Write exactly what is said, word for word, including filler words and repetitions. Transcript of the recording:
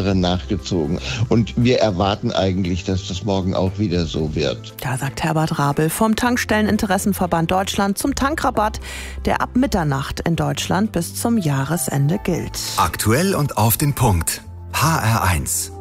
anderen nachgezogen. Und wir erwarten eigentlich, dass das morgen auch wieder so wird. Da sagt Herbert Rabel vom Tankstelleninteressenverband Deutschland zum Tankrabatt, der ab Mitternacht in Deutschland bis zum Jahresende gilt. Aktuell und auf den Punkt. H R eins.